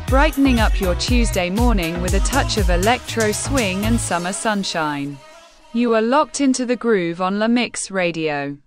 brightening up your Tuesday morning with a touch of electro swing and summer sunshine. You are locked into the groove on La Mix Radio.